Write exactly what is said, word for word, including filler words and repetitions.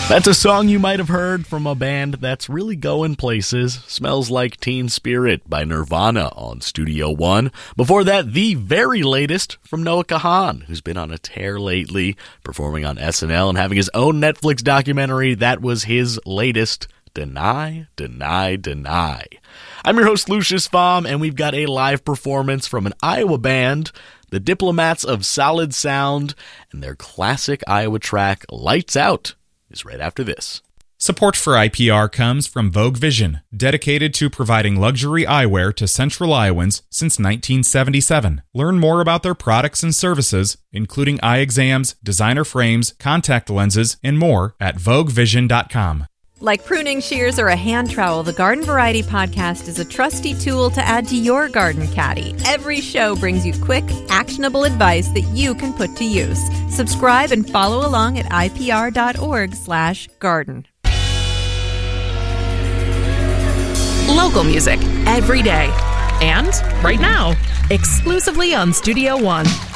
That's a song you might have heard from a band that's really going places. Smells Like Teen Spirit by Nirvana on Studio One. Before that, the very latest from Noah Kahan, who's been on a tear lately, performing on S N L and having his own Netflix documentary. That was his latest, Deny, Deny, Deny. I'm your host, Lucius Baum, and we've got a live performance from an Iowa band, the Diplomats of Solid Sound, and their classic Iowa track, Lights Out, is right after this. Support for I P R comes from Vogue Vision, dedicated to providing luxury eyewear to Central Iowans since nineteen seventy-seven. Learn more about their products and services, including eye exams, designer frames, contact lenses, and more at vogue vision dot com. Like pruning shears or a hand trowel, the Garden Variety Podcast is a trusty tool to add to your garden caddy. Every show brings you quick, actionable advice that you can put to use. Subscribe and follow along at I P R dot org slash garden. Local music every day. And right now, exclusively on Studio One.